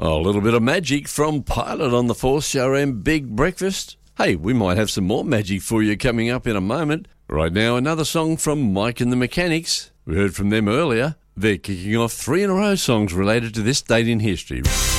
A little bit of magic from Pilot on the 4CRM Big Breakfast. Hey, we might have some more magic for you coming up in a moment. Right now, another song from Mike and the Mechanics. We heard from them earlier. They're kicking off 3 in a row songs related to this date in history.